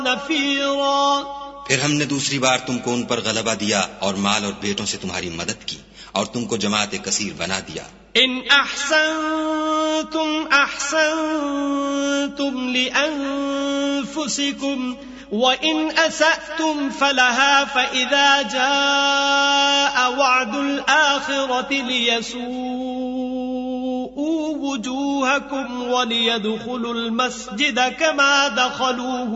نفيرا. پھر ہم نے دوسری بار تم کو ان پر غلبہ دیا اور مال اور بیٹوں سے تمہاری مدد کی اور تم کو جماعت کثیر بنا دیا. ان احسنتم احسنتم لانفسكم وان اسأتم فلها فاذا جاء وعد الاخرة ليسوءوا وجوهكم وليدخلوا المسجد كما دخلوه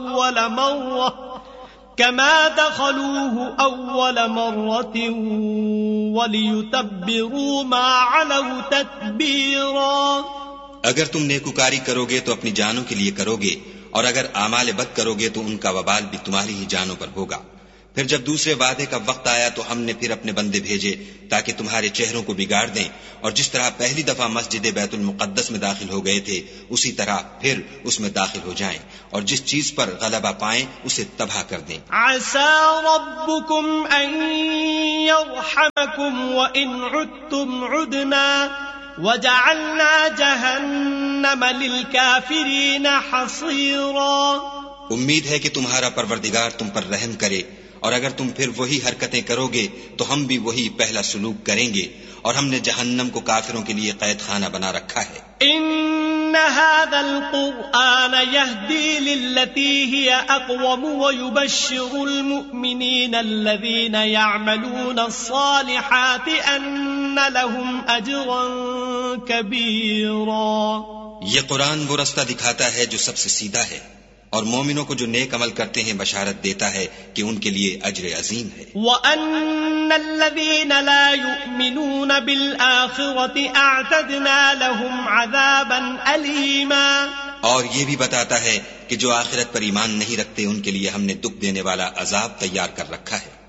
أول مرة وَلِيُتَبِّرُوا مَا عَلَوْا تَتْبِيرًا. اگر تم نیکوکاری کرو گے تو اپنی جانوں کے لیے کرو گے، اور اگر اعمال بد کرو گے تو ان کا وبال بھی تمہاری ہی جانوں پر ہوگا. پھر جب دوسرے وعدے کا وقت آیا تو ہم نے پھر اپنے بندے بھیجے تاکہ تمہارے چہروں کو بگاڑ دیں، اور جس طرح پہلی دفعہ مسجد بیت المقدس میں داخل ہو گئے تھے اسی طرح پھر اس میں داخل ہو جائیں، اور جس چیز پر غلبہ پائیں اسے تباہ کر دیں. عسى ربكم ان يرحمكم وان عدتم عدنا وجعلنا جهنم للكافرين حصيرا. امید ہے کہ تمہارا پروردگار تم پر رحم کرے، اور اگر تم پھر وہی حرکتیں کرو گے تو ہم بھی وہی پہلا سلوک کریں گے، اور ہم نے جہنم کو کافروں کے لیے قید خانہ بنا رکھا ہے. ان هذا القرآن يهدي للتي هي اقوم ويبشر المؤمنين الذين يعملون الصالحات ان لهم اجرا كبيرا. یہ قرآن وہ رستہ دکھاتا ہے جو سب سے سیدھا ہے، اور مومنوں کو جو نیک عمل کرتے ہیں بشارت دیتا ہے کہ ان کے لیے اجر عظیم ہے. وَأَنَّ الَّذِينَ لَا يُؤْمِنُونَ بِالْآخِرَةِ أَعْتَدْنَا لَهُمْ عَذَابًا أَلِيمًا. اور یہ بھی بتاتا ہے کہ جو آخرت پر ایمان نہیں رکھتے ان کے لیے ہم نے دکھ دینے والا عذاب تیار کر رکھا ہے.